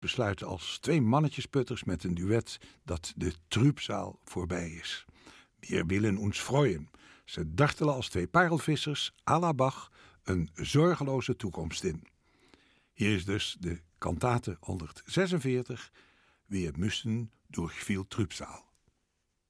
besluiten als twee mannetjesputters met een duet dat de Trübsal voorbij is. Wir willen uns freuen. Ze dartelen als twee parelvissers, à la Bach, een zorgeloze toekomst in. Hier is dus de kantate 146, Wir müssen durch viel Trübsal.